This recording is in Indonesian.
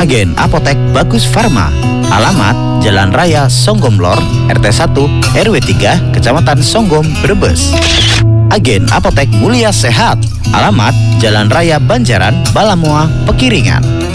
Agen Apotek Bagus Pharma. Alamat Jalan Raya Songgom Lor, RT 1, RW 3, Kecamatan Songgom, Brebes. Agen Apotek Mulia Sehat. Alamat Jalan Raya Banjaran, Balamoa, Pekiringan.